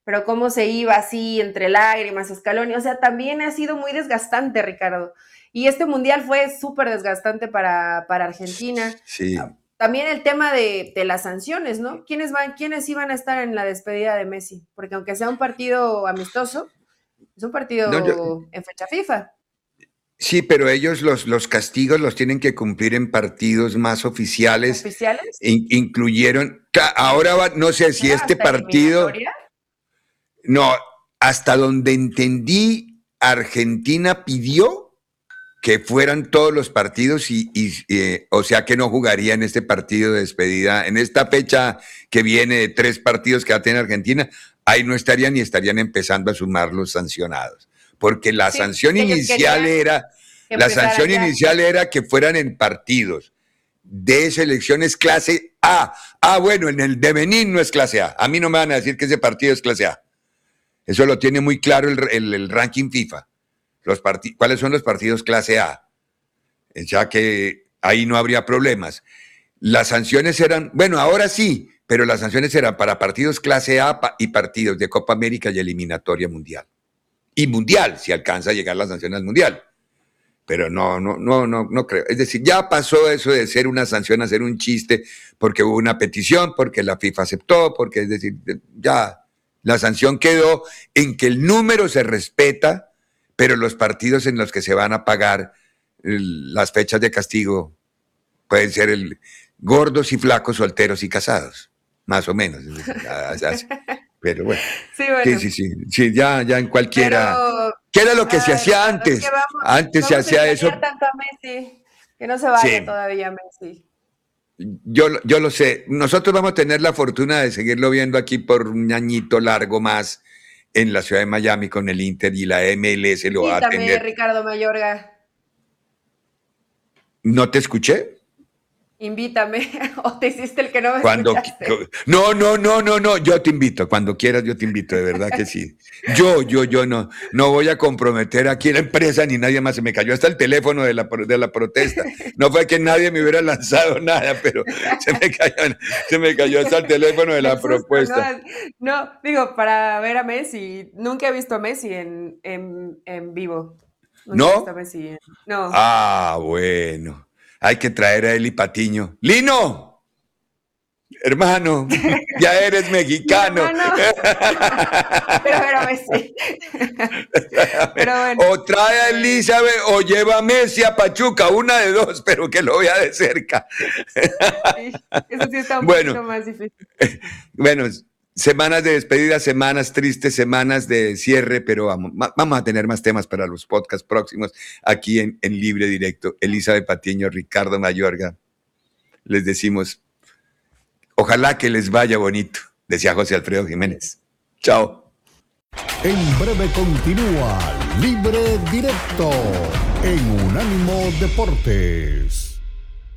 pero cómo se iba así entre lágrimas, Scaloni, o sea, también ha sido muy desgastante, Ricardo. Y este mundial fue súper desgastante para Argentina. Sí. También el tema de las sanciones, ¿no? ¿Quiénes iban a estar en la despedida de Messi? Porque aunque sea un partido amistoso, es un No, partido en fecha FIFA. sí, pero ellos los castigos los tienen que cumplir en partidos más oficiales. ¿Oficiales? Incluyeron, ahora no sé si este ¿Hasta partido, eliminatoria? no, hasta donde entendí, Argentina pidió que fueran todos los partidos o sea que no jugaría en este partido de despedida, en esta fecha que viene de 3 partidos que va a tener Argentina, ahí no estarían y estarían empezando a sumar los sancionados, porque la Sí, sanción ellos inicial querían era, que la empezara sanción ya. inicial era que fueran en partidos de selecciones clase A. Ah, bueno, en el de Benín no es clase A. A mí no me van a decir que ese partido es clase A. Eso lo tiene muy claro el ranking FIFA. ¿Cuáles son los partidos clase A? Ya que ahí no habría problemas. Las sanciones eran, bueno, ahora sí, pero las sanciones eran para partidos clase A y partidos de Copa América y eliminatoria mundial. Y mundial, si alcanza a llegar la sanción al mundial. Pero no creo. Es decir, ya pasó eso de ser una sanción a ser un chiste, porque hubo una petición, porque la FIFA aceptó, porque es decir, ya la sanción quedó en que el número se respeta, pero los partidos en los que se van a pagar las fechas de castigo pueden ser gordos y flacos, solteros y casados, más o menos. Pero bueno, Sí, bueno. sí, ya en cualquiera. Pero, ¿Qué era lo que se hacía Ricardo, es que antes? Antes se vamos a hacía eso. extrañar tanto a Messi, que no se vaya Sí, todavía Messi. yo lo sé. Nosotros vamos a tener la fortuna de seguirlo viendo aquí por un añito largo más en la ciudad de Miami con el Inter y la MLS lo va a Invítame, tener. Ricardo Mayorga. ¿No te escuché? Invítame. O te hiciste el que no me Cuando escuchaste. no, yo te invito, cuando quieras yo te invito, de verdad que sí. Yo no voy a comprometer aquí la empresa ni nadie más, se me cayó hasta el teléfono de la protesta. No fue que nadie me hubiera lanzado nada, pero se me cayó hasta el teléfono de la Qué susto, propuesta. no, digo, para ver a Messi, nunca he visto a Messi en vivo. Nunca he visto a ¿No? Messi no. Ah, bueno. Hay que traer a Eli Patiño. ¡Lino! Hermano, ya eres Mi mexicano. hermano. Pero ver a Messi. Pero bueno. O trae a Elizabeth o lleva a Messi a Pachuca, una de dos, pero que lo vea de cerca. Sí, eso sí está un Bueno, poquito más difícil. bueno, semanas de despedida, semanas tristes, semanas de cierre, pero vamos a tener más temas para los podcasts próximos aquí en Libre Directo. Elizabeth Patiño, Ricardo Mayorga, les decimos, ojalá que les vaya bonito, decía José Alfredo Jiménez. Chao. En breve continúa Libre Directo en Unánimo Deportes.